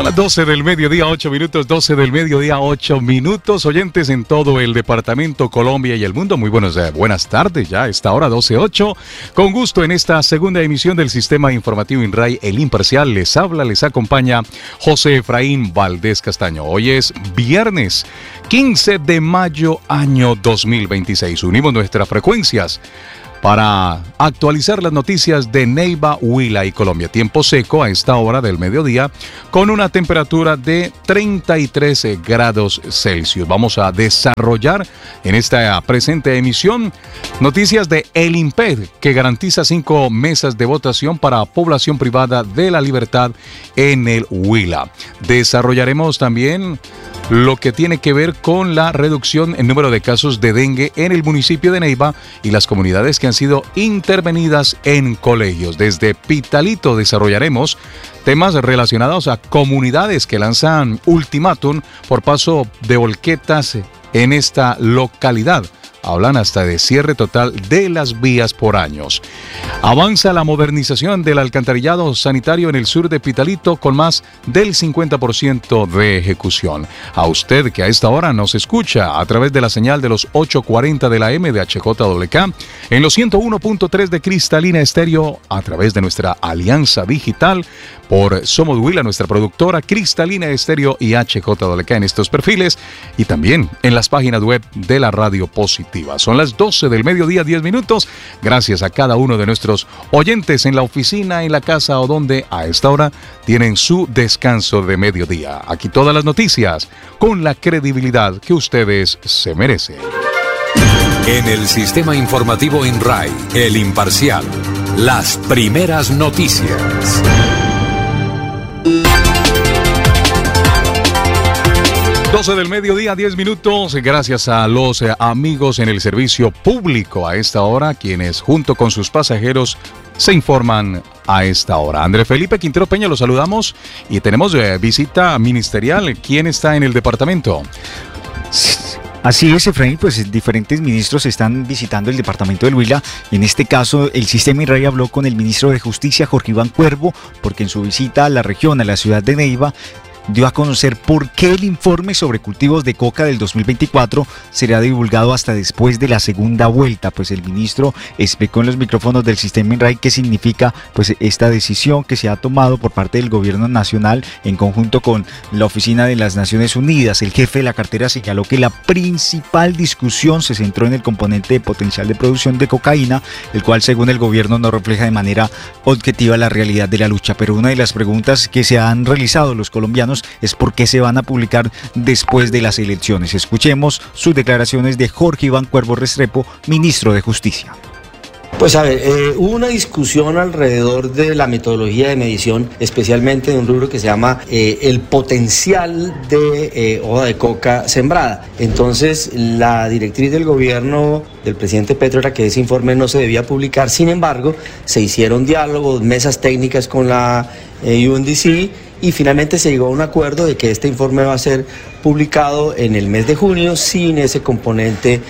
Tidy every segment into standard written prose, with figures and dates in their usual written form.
Son las 12 del mediodía, 8 minutos, 12 del mediodía, 8 minutos. Oyentes en todo el departamento, Colombia y el mundo, muy buenas tardes, ya a esta hora, 12:08. Con gusto en esta segunda emisión del Sistema Informativo INRAI, El Imparcial, les habla, les acompaña José Efraín Valdés Castaño. Hoy es viernes 15 de mayo, año 2026. Unimos nuestras frecuencias para actualizar las noticias de Neiva, Huila y Colombia. Tiempo seco a esta hora del mediodía con una temperatura de 33 grados Celsius. Vamos a desarrollar en esta presente emisión noticias de El IMPED, que garantiza 5 mesas de votación para población privada de la libertad en el Huila. Desarrollaremos también lo que tiene que ver con la reducción en número de casos de dengue en el municipio de Neiva y las comunidades que han sido intervenidas en colegios. Desde Pitalito desarrollaremos temas relacionados a comunidades que lanzan ultimátum por paso de volquetas en esta localidad. Hablan hasta de cierre total de las vías por años. Avanza la modernización del alcantarillado sanitario en el sur de Pitalito con más del 50% de ejecución. A usted que a esta hora nos escucha a través de la señal de los 840 de la M de HJWK, en los 101.3 de Cristalina Estéreo, a través de nuestra alianza digital por Somos Huila, nuestra productora Cristalina Estéreo y HJWK en estos perfiles, y también en las páginas web de la Radio Positiva. Son las 12 del mediodía, 10 minutos. Gracias a cada uno de nuestros oyentes en la oficina, en la casa o donde a esta hora tienen su descanso de mediodía. Aquí todas las noticias con la credibilidad que ustedes se merecen. En el Sistema Informativo INRAI, El Imparcial, las primeras noticias. 12 del mediodía, 10 minutos. Gracias a los amigos en el servicio público a esta hora, quienes junto con sus pasajeros se informan a esta hora. Andrés Felipe Quintero Peña, los saludamos y tenemos visita ministerial. ¿Quién está en el departamento? Así es, Efraín, pues diferentes ministros están visitando el departamento del Huila. En este caso, el Sistema INRAI habló con el ministro de Justicia, Jorge Iván Cuervo, porque en su visita a la región, a la ciudad de Neiva, dio a conocer por qué el informe sobre cultivos de coca del 2024 será divulgado hasta después de la segunda vuelta. Pues el ministro explicó en los micrófonos del Sistema INRAI qué significa pues esta decisión que se ha tomado por parte del gobierno nacional en conjunto con la Oficina de las Naciones Unidas. El jefe de la cartera señaló que la principal discusión se centró en el componente de potencial de producción de cocaína, el cual según el gobierno no refleja de manera objetiva la realidad de la lucha. Pero una de las preguntas que se han realizado los colombianos es por qué se van a publicar después de las elecciones. Escuchemos sus declaraciones de Jorge Iván Cuervo Restrepo, ministro de Justicia. Pues a ver, hubo una discusión alrededor de la metodología de medición, especialmente de un rubro que se llama el potencial de hoja de coca sembrada. Entonces, la directriz del gobierno del presidente Petro era que ese informe no se debía publicar. Sin embargo, se hicieron diálogos, mesas técnicas con la UNDC, y finalmente se llegó a un acuerdo de que este informe va a ser publicado en el mes de junio sin ese componente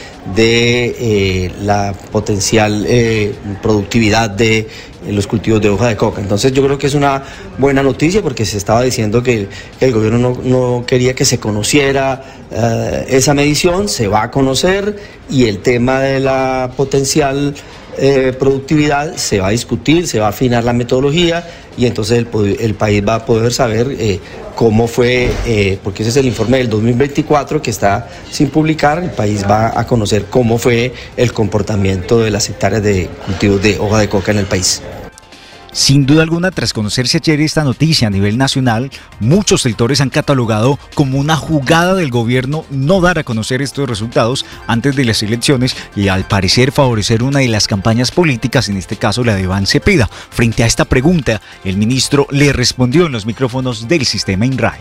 de la potencial productividad de los cultivos de hoja de coca. Entonces yo creo que es una buena noticia porque se estaba diciendo que el gobierno no quería que se conociera esa medición. Se va a conocer y el tema de la potencial productividad se va a discutir, se va a afinar la metodología y entonces el país va a poder saber cómo fue, porque ese es el informe del 2024 que está sin publicar. El país va a conocer cómo fue el comportamiento de las hectáreas de cultivos de hoja de coca en el país. Sin duda alguna, tras conocerse ayer esta noticia a nivel nacional, muchos sectores han catalogado como una jugada del gobierno no dar a conocer estos resultados antes de las elecciones y al parecer favorecer una de las campañas políticas, en este caso la de Iván Cepeda. Frente a esta pregunta, el ministro le respondió en los micrófonos del Sistema INRAI.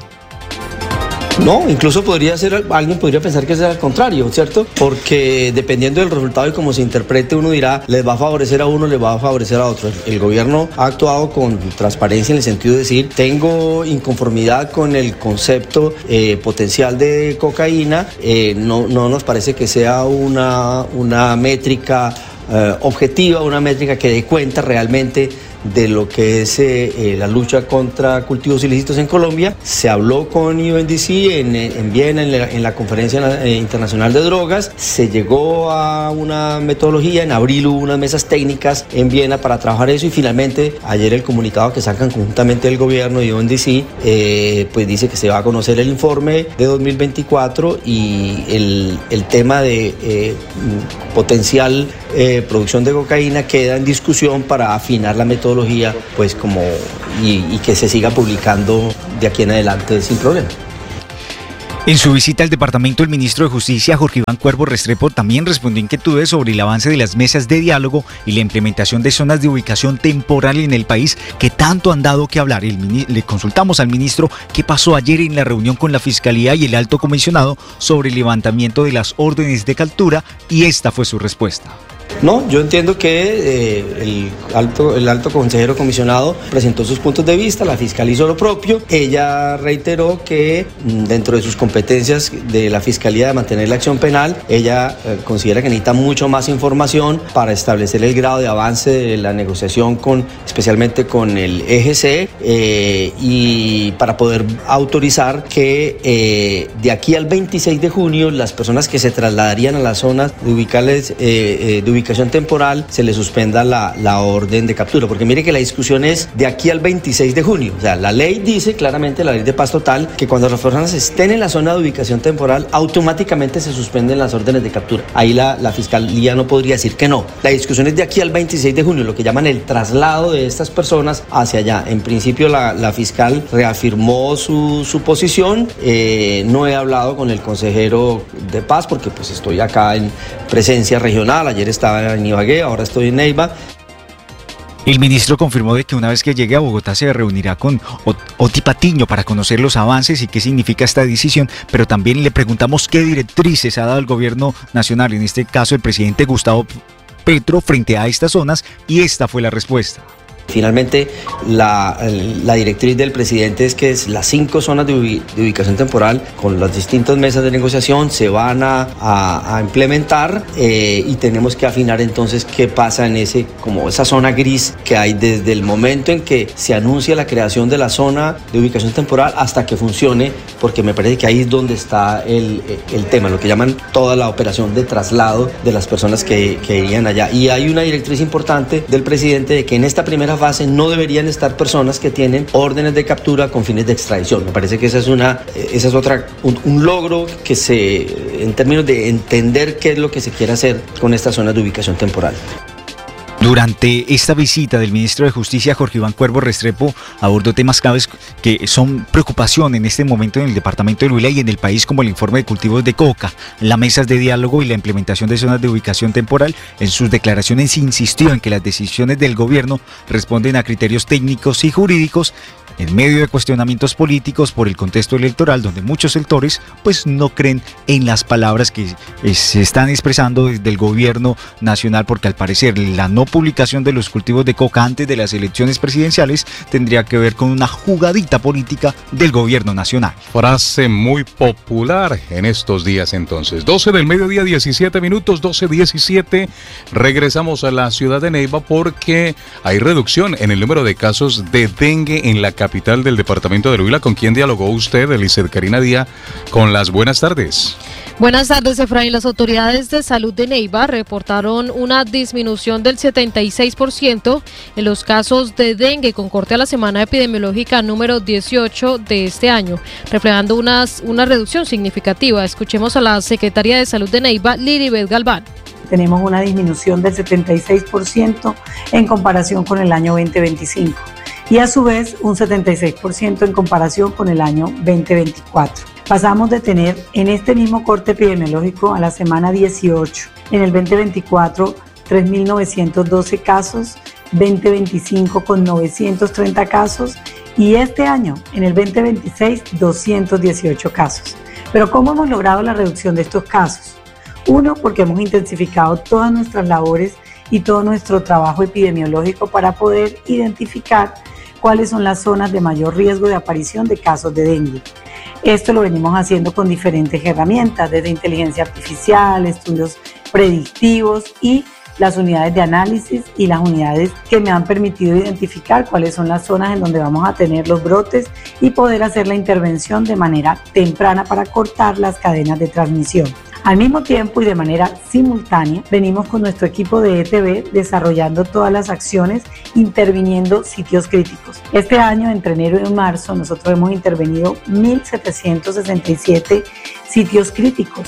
No, incluso alguien podría pensar que sea al contrario, ¿cierto? Porque dependiendo del resultado y cómo se interprete, uno dirá, les va a favorecer a uno, les va a favorecer a otro. El gobierno ha actuado con transparencia en el sentido de decir, tengo inconformidad con el concepto potencial de cocaína, no nos parece que sea una métrica objetiva, una métrica que dé cuenta realmente de lo que es la lucha contra cultivos ilícitos en Colombia. Se habló con UNDC en Viena, en la Conferencia Internacional de Drogas. Se llegó a una metodología. En abril hubo unas mesas técnicas en Viena para trabajar eso, y finalmente ayer el comunicado que sacan conjuntamente el gobierno y UNDC pues dice que se va a conocer el informe de 2024 y el tema de potencial producción de cocaína queda en discusión para afinar la metodología, pues y que se siga publicando de aquí en adelante sin problema. En su visita al departamento, el ministro de Justicia, Jorge Iván Cuervo Restrepo, también respondió inquietudes sobre el avance de las mesas de diálogo y la implementación de zonas de ubicación temporal en el país que tanto han dado que hablar. Le consultamos al ministro qué pasó ayer en la reunión con la Fiscalía y el Alto Comisionado sobre el levantamiento de las órdenes de captura, y esta fue su respuesta. No, yo entiendo que el alto consejero comisionado presentó sus puntos de vista, la fiscal hizo lo propio. Ella reiteró que dentro de sus competencias de la Fiscalía de mantener la acción penal, ella considera que necesita mucho más información para establecer el grado de avance de la negociación especialmente con el EGC y para poder autorizar que de aquí al 26 de junio las personas que se trasladarían a las zonas de ubicación temporal se le suspenda la orden de captura, porque mire que la discusión es de aquí al 26 de junio, o sea, la ley dice claramente, la ley de paz total, que cuando las personas estén en la zona de ubicación temporal automáticamente se suspenden las órdenes de captura. Ahí la Fiscalía no podría decir que no. La discusión es de aquí al 26 de junio, lo que llaman el traslado de estas personas hacia allá. En principio la fiscal reafirmó su posición. No he hablado con el consejero de paz porque pues estoy acá en presencia regional, ayer estaba en Ibagué, ahora estoy en Neiva. El ministro confirmó de que una vez que llegue a Bogotá se reunirá con Oti Patiño para conocer los avances y qué significa esta decisión, pero también le preguntamos qué directrices ha dado el gobierno nacional, en este caso el presidente Gustavo Petro, frente a estas zonas, y esta fue la respuesta. Finalmente, la directriz del presidente es que las 5 zonas de ubicación temporal con las distintas mesas de negociación se van a implementar y tenemos que afinar entonces qué pasa en esa zona gris que hay desde el momento en que se anuncia la creación de la zona de ubicación temporal hasta que funcione, porque me parece que ahí es donde está el tema, lo que llaman toda la operación de traslado de las personas que irían allá. Y hay una directriz importante del presidente de que en esta primera fase no deberían estar personas que tienen órdenes de captura con fines de extradición. Me parece que esa es un logro en términos de entender qué es lo que se quiere hacer con estas zonas de ubicación temporal. Durante esta visita del ministro de Justicia, Jorge Iván Cuervo Restrepo, abordó temas claves que son preocupación en este momento en el departamento del Huila y en el país, como el informe de cultivos de coca, las mesas de diálogo y la implementación de zonas de ubicación temporal. En sus declaraciones insistió en que las decisiones del gobierno responden a criterios técnicos y jurídicos en medio de cuestionamientos políticos por el contexto electoral, donde muchos sectores pues no creen en las palabras que se están expresando desde el gobierno nacional, porque al parecer la no publicación de los cultivos de coca antes de las elecciones presidenciales tendría que ver con una jugadita política del gobierno nacional. Frase muy popular en estos días entonces. 12 del mediodía, 17 minutos, 12:17. Regresamos a la ciudad de Neiva porque hay reducción en el número de casos de dengue en la capital del departamento del Huila. ¿Con quién dialogó usted, Elizeth Karina Díaz? Con las buenas tardes. Buenas tardes, Efraín. Las autoridades de salud de Neiva reportaron una disminución del 76% en los casos de dengue con corte a la semana epidemiológica número 18 de este año, reflejando una reducción significativa. Escuchemos a la secretaria de Salud de Neiva, Lilibet Galván. Tenemos una disminución del 76% en comparación con el año 2025 y a su vez un 76% en comparación con el año 2024. Pasamos de tener en este mismo corte epidemiológico a la semana 18, en el 2024, 3.912 casos, 2025 con 930 casos y este año, en el 2026, 218 casos. Pero ¿cómo hemos logrado la reducción de estos casos? Uno, porque hemos intensificado todas nuestras labores y todo nuestro trabajo epidemiológico para poder identificar cuáles son las zonas de mayor riesgo de aparición de casos de dengue. Esto lo venimos haciendo con diferentes herramientas, desde inteligencia artificial, estudios predictivos y las unidades de análisis y las unidades que me han permitido identificar cuáles son las zonas en donde vamos a tener los brotes y poder hacer la intervención de manera temprana para cortar las cadenas de transmisión. Al mismo tiempo y de manera simultánea, venimos con nuestro equipo de ETB desarrollando todas las acciones, interviniendo sitios críticos. Este año, entre enero y marzo, nosotros hemos intervenido 1.767 sitios críticos.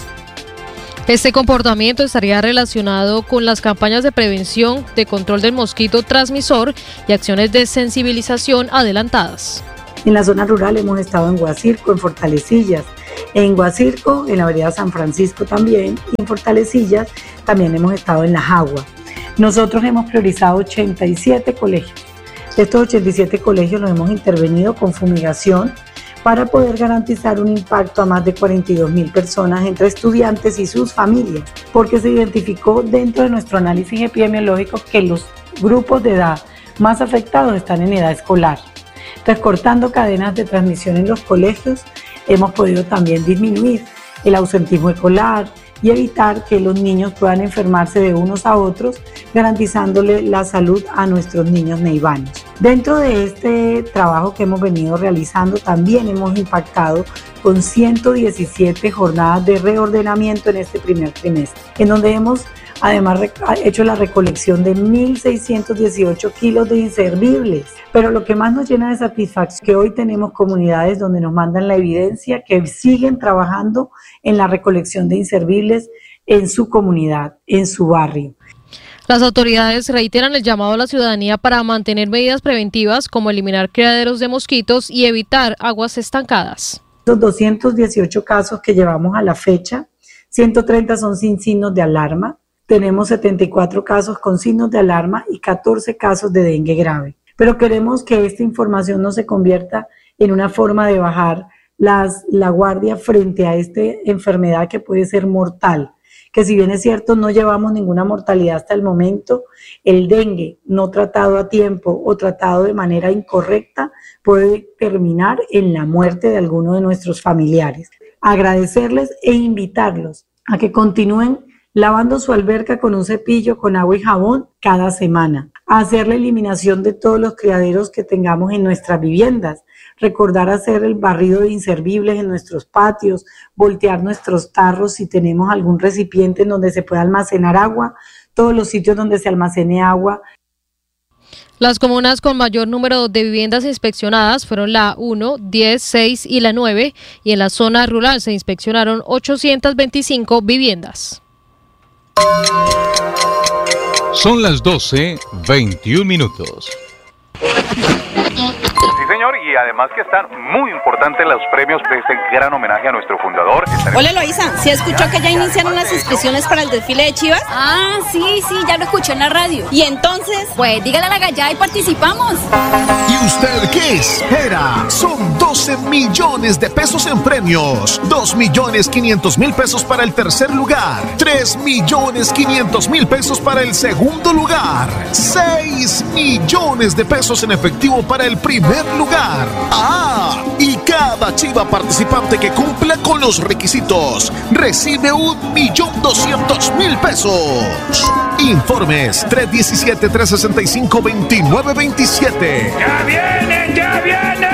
Este comportamiento estaría relacionado con las campañas de prevención, de control del mosquito transmisor y acciones de sensibilización adelantadas. En la zona rural hemos estado en Guacirco, en Fortalecillas, en Guacirco, en la vereda San Francisco también, y en Fortalecillas también hemos estado en La Jagua. Nosotros hemos priorizado 87 colegios. Estos 87 colegios los hemos intervenido con fumigación para poder garantizar un impacto a más de 42.000 personas entre estudiantes y sus familias, porque se identificó dentro de nuestro análisis epidemiológico que los grupos de edad más afectados están en edad escolar. Entonces, cortando cadenas de transmisión en los colegios, hemos podido también disminuir el ausentismo escolar y evitar que los niños puedan enfermarse de unos a otros, garantizándole la salud a nuestros niños neivanos. Dentro de este trabajo que hemos venido realizando, también hemos impactado con 117 jornadas de reordenamiento en este primer trimestre, en donde hemos además hecho la recolección de 1.618 kilos de inservibles. Pero lo que más nos llena de satisfacción es que hoy tenemos comunidades donde nos mandan la evidencia que siguen trabajando en la recolección de inservibles en su comunidad, en su barrio. Las autoridades reiteran el llamado a la ciudadanía para mantener medidas preventivas como eliminar criaderos de mosquitos y evitar aguas estancadas. Los 218 casos que llevamos a la fecha, 130 son sin signos de alarma. Tenemos 74 casos con signos de alarma y 14 casos de dengue grave. Pero queremos que esta información no se convierta en una forma de bajar la guardia frente a esta enfermedad que puede ser mortal. Que si bien es cierto, no llevamos ninguna mortalidad hasta el momento, el dengue no tratado a tiempo o tratado de manera incorrecta puede terminar en la muerte de alguno de nuestros familiares. Agradecerles e invitarlos a que continúen lavando su alberca con un cepillo con agua y jabón cada semana, a hacer la eliminación de todos los criaderos que tengamos en nuestras viviendas, recordar hacer el barrido de inservibles en nuestros patios, voltear nuestros tarros si tenemos algún recipiente en donde se pueda almacenar agua, todos los sitios donde se almacene agua. Las comunas con mayor número de viviendas inspeccionadas fueron la 1, 10, 6 y la 9, y en la zona rural se inspeccionaron 825 viviendas. Son las 12:21 minutos. Sí, señor, y además que están muy importantes los premios de este gran homenaje a nuestro fundador. Hola, Eloísa, ¿sí escuchó que ya iniciaron las inscripciones para el desfile de Chivas? Ah, sí, ya lo escuché en la radio. ¿Y entonces? Pues dígale a la gallada y participamos. ¿Y usted qué espera? Son 12 millones de pesos en premios, 2.500.000 pesos para el tercer lugar, 3.500.000 pesos para el segundo lugar, 6 millones de pesos en efectivo para el primer lugar. ¡Ah! Y cada chiva participante que cumpla con los requisitos recibe 1.200.000 pesos. Informes 317-365-2927. ¡Ya vienen, ya vienen!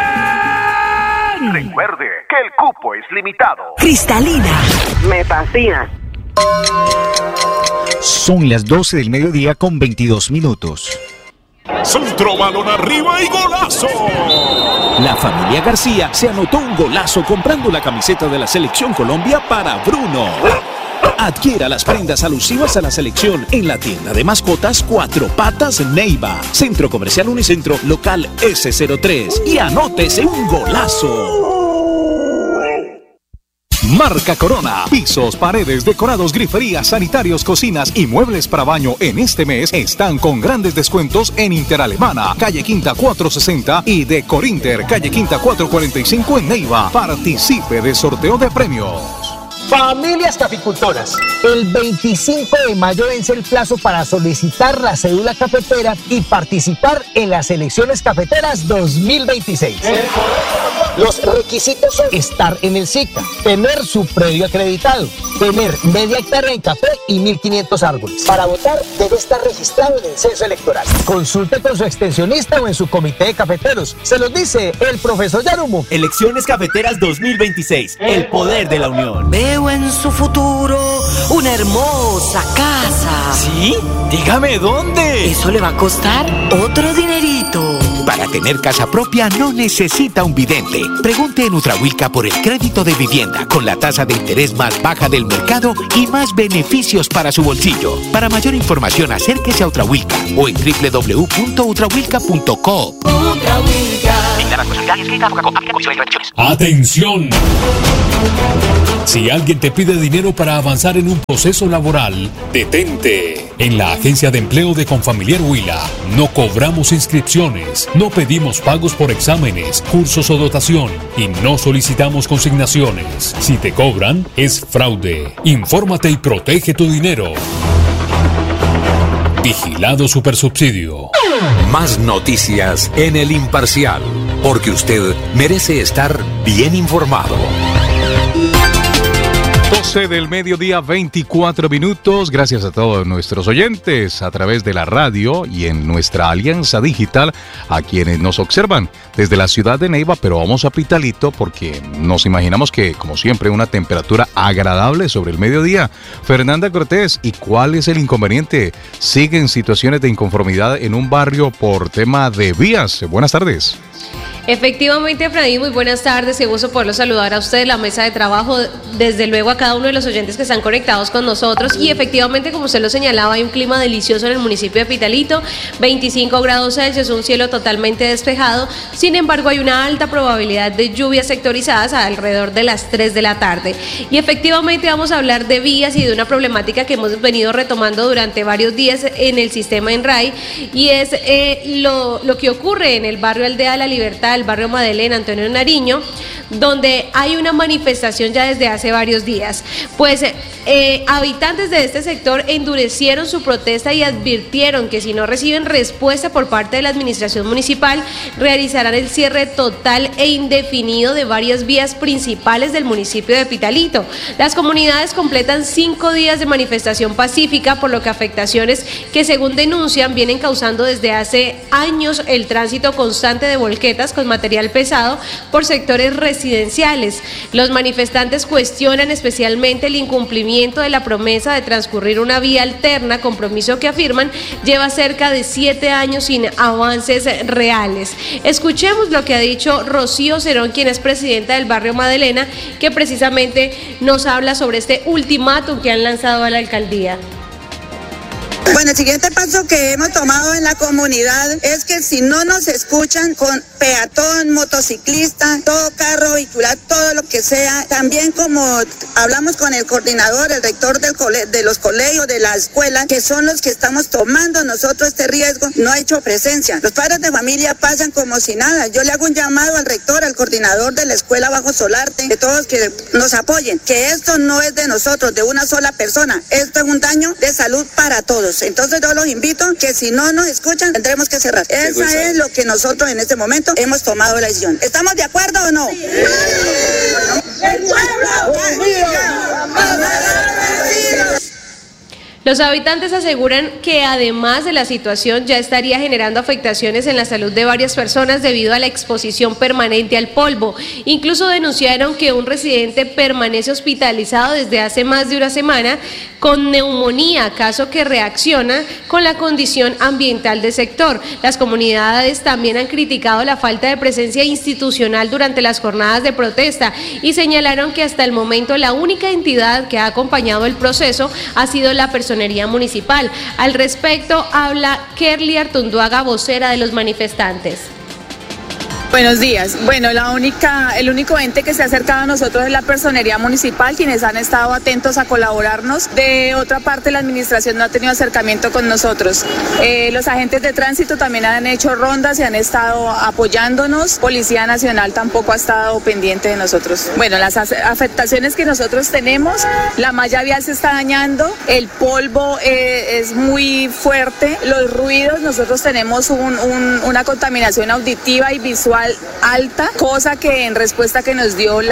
Recuerde que el cupo es limitado. Cristalina. Me fascina. Son las 12 del mediodía con 22 minutos. Centro, balón arriba y golazo. La familia García se anotó un golazo comprando la camiseta de la Selección Colombia para Bruno. Adquiera las prendas alusivas a la selección en la tienda de mascotas Cuatro Patas Neiva, Centro Comercial Unicentro, local S03, y anótese un golazo. Marca Corona. Pisos, paredes, decorados, griferías, sanitarios, cocinas y muebles para baño en este mes están con grandes descuentos en Interalemana, calle Quinta 460, y de Corinter, calle Quinta 445 en Neiva. Participe de sorteo de premios. Familias caficultoras, el 25 de mayo vence el plazo para solicitar la cédula cafetera y participar en las elecciones cafeteras 2026. Los requisitos son estar en el SICA, tener su predio acreditado, tener media hectárea en café y 1.500 árboles. Para votar debe estar registrado en el censo electoral. Consulte con su extensionista o en su comité de cafeteros. Se los dice el profesor Yarumo. Elecciones Cafeteras 2026, el poder de la unión. Veo en su futuro una hermosa casa. ¿Sí? Dígame dónde. Eso le va a costar otro dinerito. Para tener casa propia no necesita un vidente. Pregunte en Ultrahuilca por el crédito de vivienda con la tasa de interés más baja del mercado y más beneficios para su bolsillo. Para mayor información, acérquese a Ultrahuilca o en www.ultrahuilca.co. ¡Atención! Si alguien te pide dinero para avanzar en un proceso laboral, detente. En la Agencia de Empleo de Confamiliar Huila no cobramos inscripciones, no pedimos pagos por exámenes, cursos o dotación y no solicitamos consignaciones. Si te cobran, es fraude. Infórmate y protege tu dinero. Vigilado Supersubsidio. Más noticias en El Imparcial, porque usted merece estar bien informado. 12 del mediodía, 24 minutos. Gracias a todos nuestros oyentes a través de la radio y en nuestra alianza digital, a quienes nos observan desde la ciudad de Neiva, pero vamos a Pitalito porque nos imaginamos que, como siempre, una temperatura agradable sobre el mediodía. Fernanda Cortés, ¿y cuál es el inconveniente? ¿Siguen situaciones de inconformidad en un barrio por tema de vías? Buenas tardes. Efectivamente, Efraín, muy buenas tardes. Qué gusto poderlos saludar a ustedes, la mesa de trabajo, desde luego a cada uno de los oyentes que están conectados con nosotros. Y efectivamente, como usted lo señalaba, hay un clima delicioso en el municipio de Pitalito, 25 grados Celsius, un cielo totalmente despejado. Sin embargo, hay una alta probabilidad de lluvias sectorizadas alrededor de las 3 de la tarde. Y efectivamente vamos a hablar de vías y de una problemática que hemos venido retomando durante varios días en el sistema ENRAI, y es lo que ocurre en el barrio Aldea de la Libertad, el barrio Madeleine, Antonio Nariño, donde hay una manifestación ya desde hace varios días. Pues habitantes de este sector endurecieron su protesta y advirtieron que si no reciben respuesta por parte de la administración municipal, realizarán el cierre total e indefinido de varias vías principales del municipio de Pitalito. Las comunidades completan 5 días de manifestación pacífica, por lo que afectaciones que, según denuncian, vienen causando desde hace años el tránsito constante de volquetas con material pesado por sectores residenciales. Los manifestantes cuestionan especialmente el incumplimiento de la promesa de transcurrir una vía alterna, compromiso que afirman lleva cerca de 7 años sin avances reales. Escuchemos lo que ha dicho Rocío Cerón, quien es presidenta del barrio Madeleine, que precisamente nos habla sobre este ultimátum que han lanzado a la alcaldía. Bueno, el siguiente paso que hemos tomado en la comunidad es que si no nos escuchan con peatón, motociclista, todo carro vehicular, todo lo que sea, también como hablamos con el coordinador, el rector de los colegios, de la escuela, que son los que estamos tomando nosotros este riesgo, no ha hecho presencia. Los padres de familia pasan como si nada. Yo le hago un llamado al rector, al coordinador de la escuela Bajo Solarte, de todos que nos apoyen, que esto no es de nosotros, de una sola persona, esto es un daño de salud para todos. Entonces yo los invito que si no nos escuchan tendremos que cerrar. Esa es lo que nosotros en este momento hemos tomado la decisión. ¿Estamos de acuerdo o no? Sí. El pueblo Los habitantes aseguran que además de la situación ya estaría generando afectaciones en la salud de varias personas debido a la exposición permanente al polvo. Incluso denunciaron que un residente permanece hospitalizado desde hace más de una semana con neumonía, caso que reacciona con la condición ambiental del sector. Las comunidades también han criticado la falta de presencia institucional durante las jornadas de protesta y señalaron que hasta el momento la única entidad que ha acompañado el proceso ha sido la Personería Municipal. Al respecto habla Kerly Artunduaga, vocera de los manifestantes. Buenos días. Bueno, el único ente que se ha acercado a nosotros es la Personería Municipal, quienes han estado atentos a colaborarnos. De otra parte, la administración no ha tenido acercamiento con nosotros. Los agentes de tránsito también han hecho rondas y han estado apoyándonos. Policía Nacional tampoco ha estado pendiente de nosotros. Bueno, las afectaciones que nosotros tenemos, la malla vial se está dañando, el polvo es muy fuerte, los ruidos, nosotros tenemos una contaminación auditiva y visual municipal alta, cosa que en respuesta que nos dio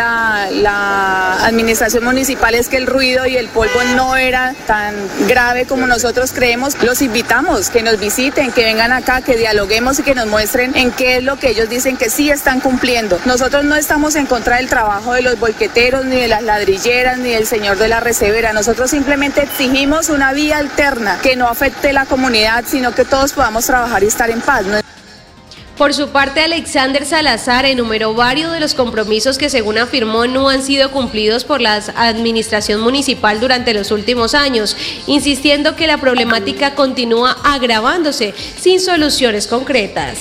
la administración municipal es que el ruido y el polvo no era tan grave como nosotros creemos. Los invitamos que nos visiten, que vengan acá, que dialoguemos y que nos muestren en qué es lo que ellos dicen que sí están cumpliendo. Nosotros no estamos en contra del trabajo de los volqueteros, ni de las ladrilleras, ni del señor de la recebera. Nosotros simplemente exigimos una vía alterna que no afecte la comunidad, sino que todos podamos trabajar y estar en paz, ¿no? Por su parte, Alexander Salazar enumeró varios de los compromisos que, según afirmó, no han sido cumplidos por la administración municipal durante los últimos años, insistiendo que la problemática continúa agravándose sin soluciones concretas.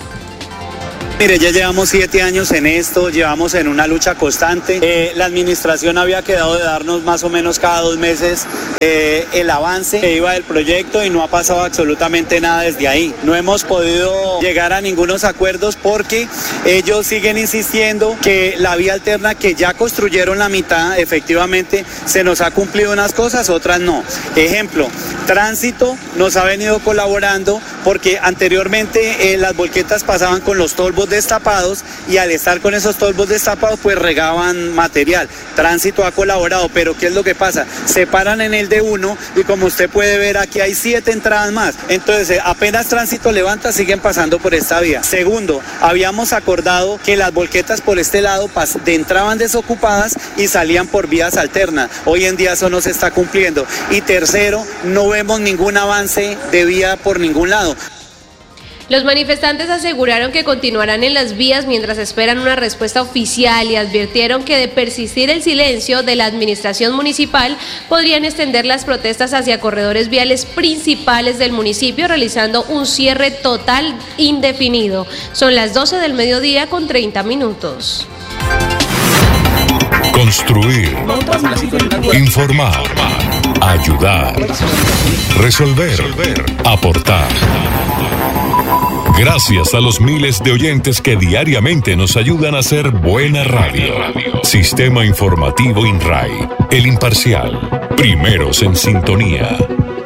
Mire, ya llevamos 7 años en esto, llevamos en una lucha constante. La administración había quedado de darnos más o menos cada 2 meses el avance que iba del proyecto y no ha pasado absolutamente nada desde ahí. No hemos podido llegar a ningunos acuerdos porque ellos siguen insistiendo que la vía alterna que ya construyeron la mitad, efectivamente se nos ha cumplido unas cosas, otras no. Ejemplo, Tránsito nos ha venido colaborando porque anteriormente las volquetas pasaban con los tolvos destapados y al estar con esos tolvos destapados pues regaban material. Tránsito ha colaborado, pero ¿qué es lo que pasa? Se paran en el D1 y como usted puede ver aquí hay 7 entradas más. Entonces apenas Tránsito levanta siguen pasando por esta vía. Segundo, habíamos acordado que las volquetas por este lado entraban desocupadas y salían por vías alternas. Hoy en día eso no se está cumpliendo. Y tercero, no vemos ningún avance de vía por ningún lado. Los manifestantes aseguraron que continuarán en las vías mientras esperan una respuesta oficial y advirtieron que de persistir el silencio de la administración municipal podrían extender las protestas hacia corredores viales principales del municipio, realizando un cierre total indefinido. Son las 12 del mediodía con 30 minutos. Construir, informar, ayudar, resolver, aportar. Gracias a los miles de oyentes que diariamente nos ayudan a hacer buena radio. Sistema Informativo INRAI, El Imparcial, primeros en sintonía.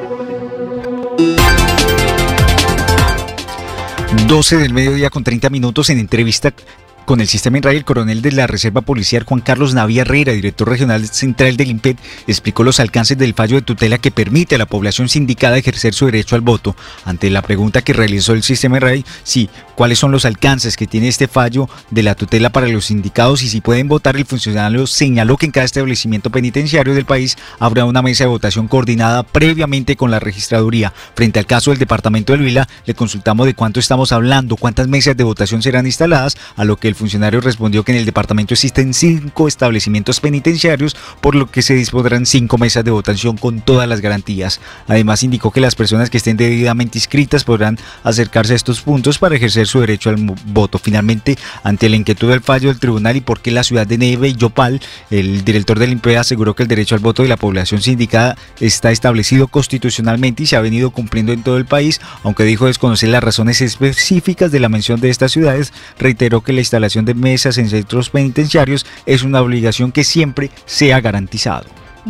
12 del mediodía con 30 minutos en entrevista con el Sistema INRAI, el coronel de la Reserva Policial Juan Carlos Navia Herrera, director regional central del INPET, explicó los alcances del fallo de tutela que permite a la población sindicada ejercer su derecho al voto. Ante la pregunta que realizó el Sistema INRAI, sí, ¿cuáles son los alcances que tiene este fallo de la tutela para los sindicados y si pueden votar? El funcionario señaló que en cada establecimiento penitenciario del país habrá una mesa de votación coordinada previamente con la registraduría. Frente al caso del departamento del Huila, le consultamos de cuánto estamos hablando, cuántas mesas de votación serán instaladas, a lo que el funcionario respondió que en el departamento existen 5 establecimientos penitenciarios, por lo que se dispondrán 5 mesas de votación con todas las garantías. Además indicó que las personas que estén debidamente inscritas podrán acercarse a estos puntos para ejercer su derecho al voto. Finalmente, ante la inquietud del fallo del tribunal y por qué la ciudad de Neiva y Yopal, el director del INPE aseguró que el derecho al voto de la población sindicada está establecido constitucionalmente y se ha venido cumpliendo en todo el país, aunque dijo desconocer las razones específicas de la mención de estas ciudades. Reiteró que la instalación de mesas en centros penitenciarios es una obligación que siempre sea garantizado.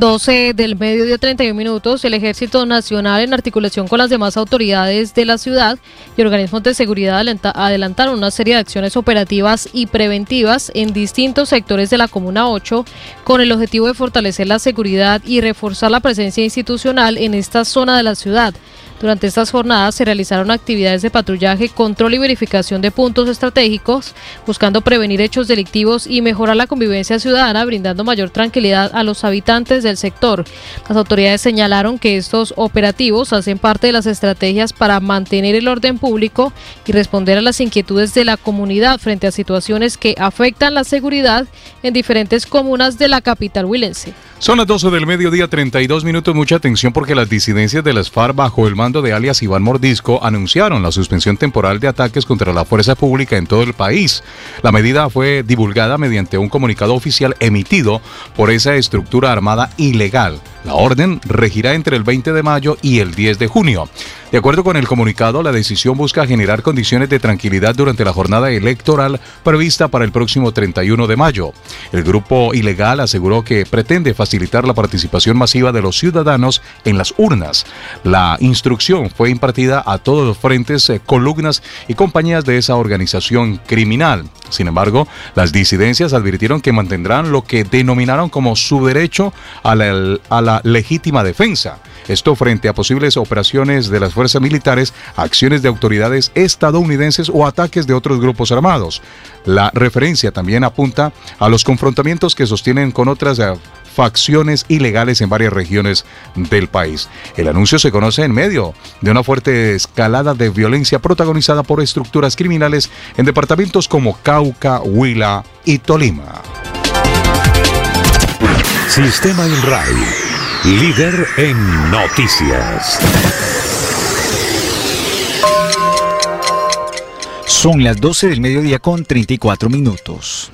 12 del mediodía 31 minutos, el Ejército Nacional, en articulación con las demás autoridades de la ciudad y organismos de seguridad, adelantaron una serie de acciones operativas y preventivas en distintos sectores de la Comuna 8 con el objetivo de fortalecer la seguridad y reforzar la presencia institucional en esta zona de la ciudad. Durante estas jornadas se realizaron actividades de patrullaje, control y verificación de puntos estratégicos, buscando prevenir hechos delictivos y mejorar la convivencia ciudadana, brindando mayor tranquilidad a los habitantes del sector. Las autoridades señalaron que estos operativos hacen parte de las estrategias para mantener el orden público y responder a las inquietudes de la comunidad frente a situaciones que afectan la seguridad en diferentes comunas de la capital huilense. Son las 12 del mediodía, 32 minutos. Mucha atención porque las disidencias de las FARC bajo el mando de alias Iván Mordisco anunciaron la suspensión temporal de ataques contra la fuerza pública en todo el país. La medida fue divulgada mediante un comunicado oficial emitido por esa estructura armada ilegal. La orden regirá entre el 20 de mayo y el 10 de junio. De acuerdo con el comunicado, la decisión busca generar condiciones de tranquilidad durante la jornada electoral prevista para el próximo 31 de mayo. El grupo ilegal aseguró que pretende facilitar la participación masiva de los ciudadanos en las urnas. La instrucción fue impartida a todos los frentes, columnas y compañías de esa organización criminal. Sin embargo, las disidencias advirtieron que mantendrán lo que denominaron como su derecho a la legítima defensa. Esto frente a posibles operaciones de las fuerzas militares, acciones de autoridades estadounidenses o ataques de otros grupos armados. La referencia también apunta a los confrontamientos que sostienen con otras facciones ilegales en varias regiones del país. El anuncio se conoce en medio de una fuerte escalada de violencia protagonizada por estructuras criminales en departamentos como Cauca, Huila y Tolima. Sistema INRAI, líder en noticias. Son las 12 del mediodía con 34 minutos.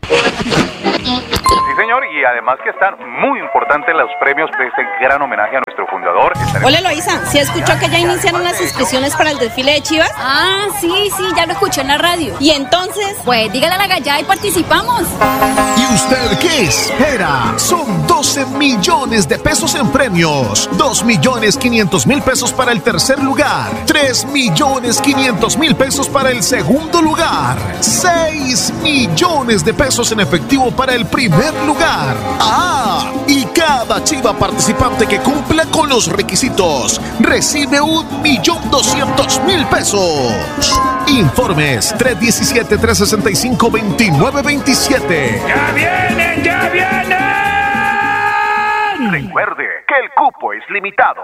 Sí, señor, y además que están muy importantes los premios de este gran homenaje a nuestro fundador. Hola, Eloísa, ¿sí escuchó que ya iniciaron las inscripciones para el desfile de Chivas? Ah, sí, ya lo escuché en la radio. ¿Y entonces? Pues dígale a la gallada y participamos. ¿Y usted qué espera? Son 12 millones de pesos en premios, 2.500.000 pesos para el tercer lugar, 3.500.000 pesos para el segundo lugar, 6 millones de pesos en efectivo para el primer lugar. ¡Ah! Y cada chiva participante que cumpla con los requisitos recibe 1.200.000 pesos. Informes 317-365-2927. ¡Ya vienen, ya vienen! Recuerde que el cupo es limitado.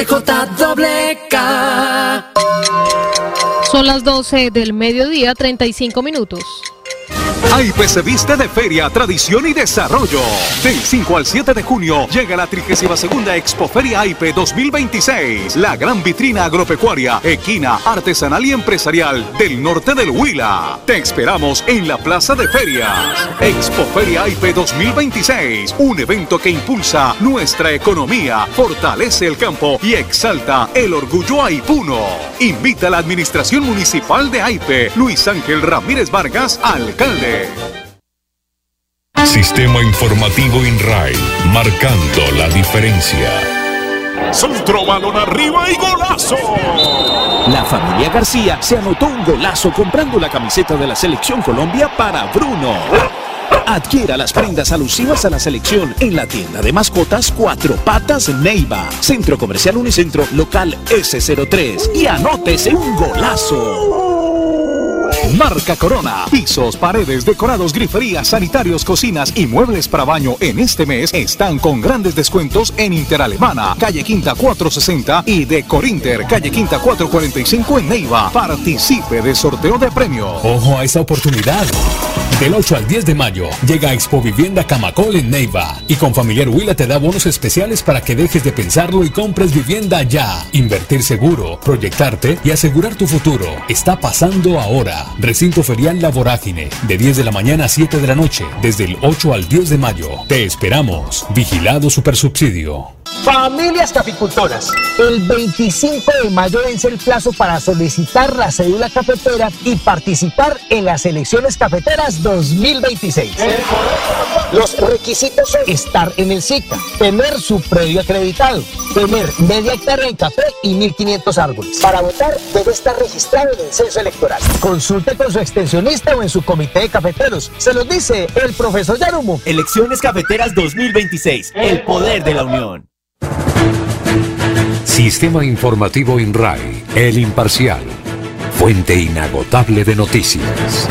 HJWK. Son las 12 del mediodía, 35 minutos. AIPE se viste de feria, tradición y desarrollo. Del 5 al 7 de junio llega la 32ª Expoferia AIPE 2026. La gran vitrina agropecuaria, equina, artesanal y empresarial del norte del Huila. Te esperamos en la Plaza de Ferias. Expoferia AIPE 2026. Un evento que impulsa nuestra economía, fortalece el campo y exalta el orgullo aipuno. Invita a la Administración Municipal de AIPE, Luis Ángel Ramírez Vargas, alcalde. Sistema Informativo INRAI, marcando la diferencia. Centro, balón arriba y golazo. La familia García se anotó un golazo comprando la camiseta de la Selección Colombia para Bruno. Adquiera las prendas alusivas a la selección en la tienda de mascotas Cuatro Patas Neiva, Centro Comercial Unicentro, local S03, y anótese un golazo. Marca Corona. Pisos, paredes, decorados, griferías, sanitarios, cocinas y muebles para baño en este mes están con grandes descuentos en Interalemana, calle Quinta 460 y de Corinter, calle Quinta 445 en Neiva. Participe de sorteo de premios. Ojo a esa oportunidad. Del 8 al 10 de mayo llega Expo Vivienda Camacol en Neiva y con Familiar Huila te da bonos especiales para que dejes de pensarlo y compres vivienda ya. Invertir seguro, proyectarte y asegurar tu futuro está pasando ahora. Recinto Ferial La Vorágine, de 10 de la mañana a 7 de la noche, desde el 8 al 10 de mayo. Te esperamos. Vigilado Supersubsidio. Familias caficultoras, el 25 de mayo vence el plazo para solicitar la cédula cafetera y participar en las elecciones cafeteras 2026. Los requisitos son estar en el SICA, tener su predio acreditado, tener media hectárea en café y 1.500 árboles. Para votar debe estar registrado en el censo electoral. Consulte con su extensionista o en su comité de cafeteros. Se los dice el profesor Yarumo. Elecciones cafeteras 2026, el poder de la unión. Sistema Informativo INRAI, el imparcial. Fuente inagotable de noticias.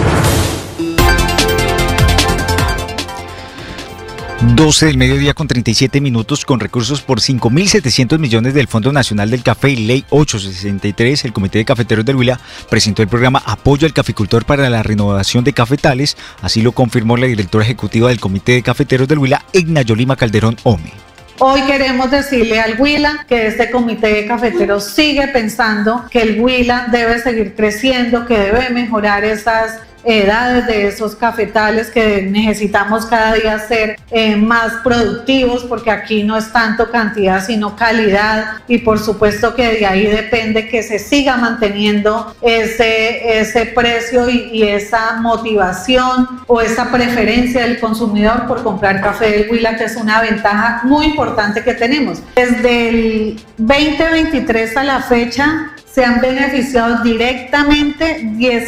12 del mediodía con 37 minutos, con recursos por 5.700 millones del Fondo Nacional del Café y Ley 863, el Comité de Cafeteros del Huila presentó el programa Apoyo al Caficultor para la Renovación de Cafetales. Así lo confirmó la directora ejecutiva del Comité de Cafeteros del Huila, Egna Yolima Calderón Ome. Hoy queremos decirle al Huila que este comité de cafeteros sigue pensando que el Huila debe seguir creciendo, que debe mejorar esas edades de esos cafetales que necesitamos cada día ser más productivos, porque aquí no es tanto cantidad sino calidad, y por supuesto que de ahí depende que se siga manteniendo ese precio y esa motivación o esa preferencia del consumidor por comprar café del Huila, que es una ventaja muy importante que tenemos. Desde el 2023 a la fecha se han beneficiado directamente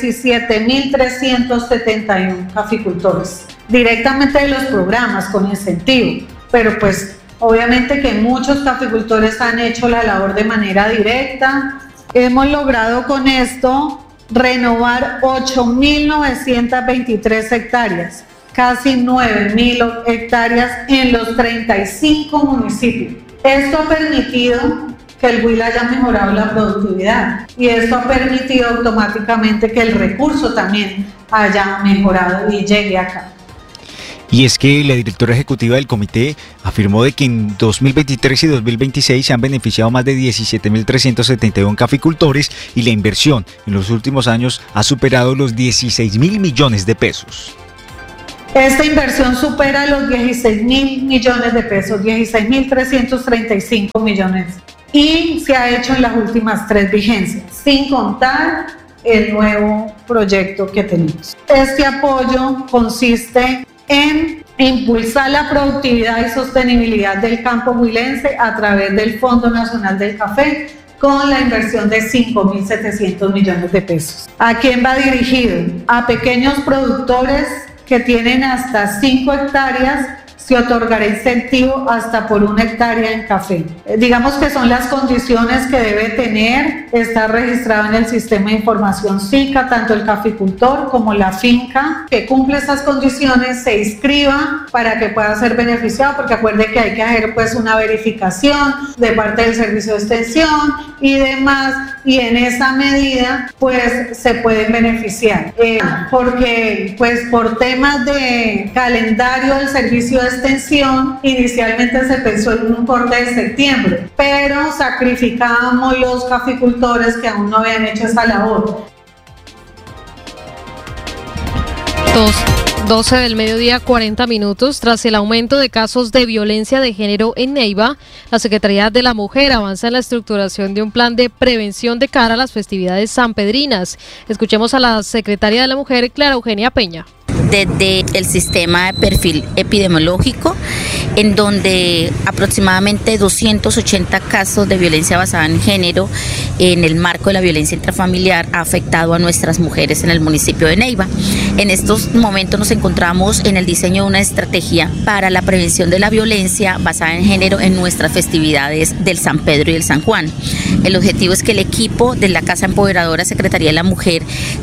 17.371 caficultores, directamente de los programas con incentivo, pero pues obviamente que muchos caficultores han hecho la labor de manera directa. Hemos logrado con esto renovar 8.923 hectáreas, casi 9.000 hectáreas en los 35 municipios. Esto ha permitido que el Huila haya mejorado la productividad, y esto ha permitido automáticamente que el recurso también haya mejorado y llegue acá. Y es que la directora ejecutiva del comité afirmó de que en 2023 y 2026 se han beneficiado más de 17.371 caficultores, y la inversión en los últimos años ha superado los 16.000 millones de pesos. Esta inversión supera los 16.000 millones de pesos, 16.335 millones. Y se ha hecho en las últimas 3 vigencias, sin contar el nuevo proyecto que tenemos. Este apoyo consiste en impulsar la productividad y sostenibilidad del campo huilense a través del Fondo Nacional del Café, con la inversión de 5.700 millones de pesos. ¿A quién va dirigido? A pequeños productores que tienen hasta 5 hectáreas, se otorgará incentivo hasta por 1 hectárea en café. Digamos que son las condiciones que debe tener, estar registrado en el sistema de información SICA, tanto el caficultor como la finca que cumple esas condiciones se inscriba para que pueda ser beneficiado, porque acuerde que hay que hacer pues una verificación de parte del servicio de extensión y demás, y en esa medida pues se pueden beneficiar, porque pues por temas de calendario del servicio de extensión inicialmente se pensó en un corte de septiembre, pero sacrificábamos los caficultores que aún no habían hecho esa labor. 12 del mediodía, 40 minutos. Tras el aumento de casos de violencia de género en Neiva, la Secretaría de la Mujer avanza en la estructuración de un plan de prevención de cara a las festividades sanpedrinas. Escuchemos a la secretaria de la Mujer, Clara Eugenia Peña. Desde el sistema de perfil epidemiológico, en donde aproximadamente 280 casos de violencia basada en género en el marco de la violencia intrafamiliar ha afectado a nuestras mujeres en el municipio de Neiva. En estos momentos nos encontramos en el diseño de una estrategia para la prevención de la violencia basada en género en nuestras festividades del San Pedro y del San Juan. El objetivo es que el equipo de la Casa Empoderadora Secretaría de la Mujer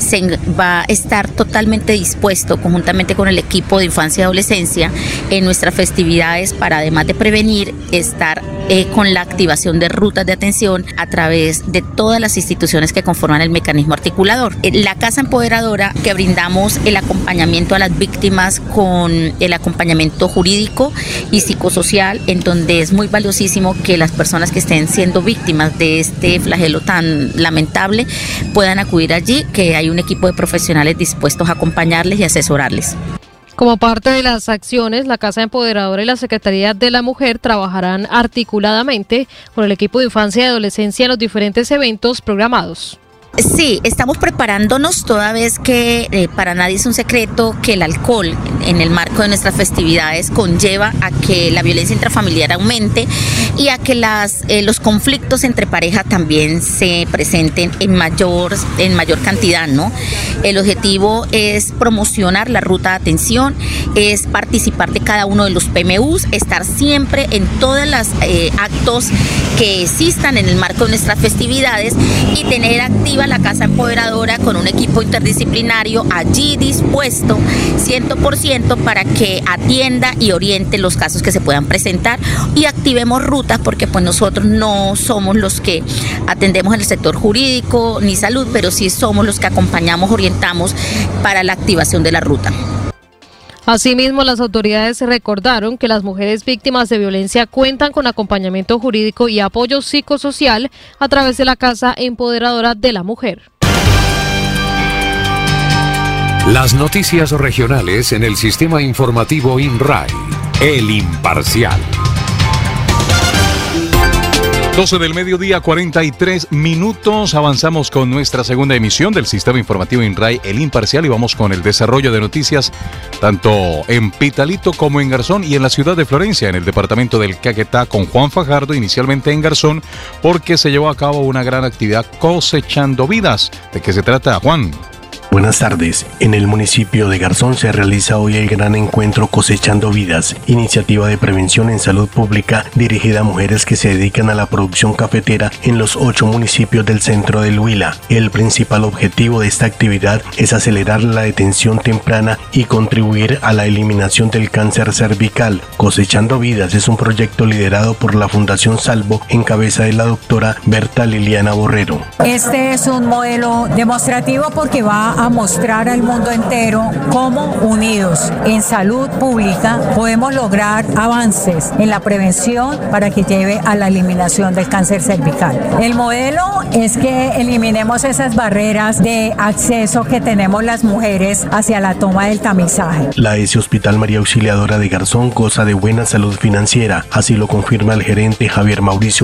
va a estar totalmente dispuesto, conjuntamente con el equipo de infancia y adolescencia, en nuestras festividades, para además de prevenir, estar con la activación de rutas de atención a través de todas las instituciones que conforman el mecanismo articulador. La Casa Empoderadora, que brindamos el acompañamiento a las víctimas con el acompañamiento jurídico y psicosocial, en donde es muy valiosísimo que las personas que estén siendo víctimas de este flagelo tan lamentable puedan acudir allí, que hay un equipo de profesionales dispuestos a acompañarles y asesorarles. Como parte de las acciones, la Casa Empoderadora y la Secretaría de la Mujer trabajarán articuladamente con el equipo de infancia y adolescencia en los diferentes eventos programados. Sí, estamos preparándonos, toda vez que para nadie es un secreto que el alcohol en el marco de nuestras festividades conlleva a que la violencia intrafamiliar aumente y a que los conflictos entre pareja también se presenten en mayor cantidad, ¿no? El objetivo es promocionar la ruta de atención, es participar de cada uno de los PMUs, estar siempre en todos los actos que existan en el marco de nuestras festividades y tener activa la Casa Empoderadora con un equipo interdisciplinario allí dispuesto 100% para que atienda y oriente los casos que se puedan presentar y activemos rutas, porque pues nosotros no somos los que atendemos en el sector jurídico ni salud, pero sí somos los que acompañamos, orientamos para la activación de la ruta. Asimismo, las autoridades recordaron que las mujeres víctimas de violencia cuentan con acompañamiento jurídico y apoyo psicosocial a través de la Casa Empoderadora de la Mujer. Las noticias regionales en el sistema informativo INRAI, El Imparcial. 12 del mediodía, 43 minutos. Avanzamos con nuestra segunda emisión del sistema informativo INRAI, El Imparcial, y vamos con el desarrollo de noticias tanto en Pitalito como en Garzón y en la ciudad de Florencia, en el departamento del Caquetá, con Juan Fajardo, inicialmente en Garzón, porque se llevó a cabo una gran actividad cosechando vidas. ¿De qué se trata, Juan? Buenas tardes. En el municipio de Garzón se realiza hoy el gran encuentro Cosechando Vidas, iniciativa de prevención en salud pública dirigida a mujeres que se dedican a la producción cafetera en los 8 municipios del centro del Huila. El principal objetivo de esta actividad es acelerar la detención temprana y contribuir a la eliminación del cáncer cervical. Cosechando Vidas es un proyecto liderado por la Fundación Salvo en cabeza de la doctora Berta Liliana Borrero. Este es un modelo demostrativo porque va a mostrar al mundo entero cómo unidos en salud pública podemos lograr avances en la prevención para que lleve a la eliminación del cáncer cervical. El modelo es que eliminemos esas barreras de acceso que tenemos las mujeres hacia la toma del tamizaje. La ES Hospital María Auxiliadora de Garzón goza de buena salud financiera, así lo confirma el gerente Javier Mauricio